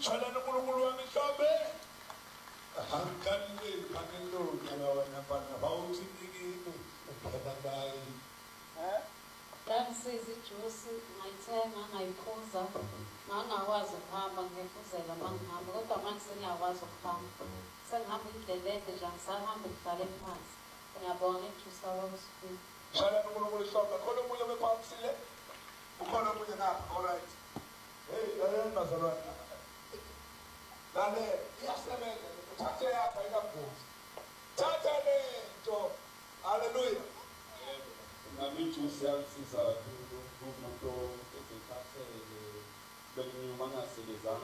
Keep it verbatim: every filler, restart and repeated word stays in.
Shalana uNkulunkulu wami mhlawumbe ahankalile phakelo yalawana bana bawuthi ngikini ubhekabayi eh Ngangisiza ijuice ngayithenga ngayiphuza ngangakwazi ukuhamba ngefuzela mangihamba kodwa manje sengiyakwazi ukuhamba sengihamba indlela ende nje ngisahamba ngihlale phansi ngiyabonga ijuice kaBaba. Shalana uNkulunkulu mhlawumbe khona omunye bephansile ukhona omunye ngapha alright hey yena bazalwana lale iyasebenza uthathe yakho ayikabhuzi thatha lento haleluya nami ijuice yangisiza kakhulu umuntu esekhathele bekunyuma ngasekezanga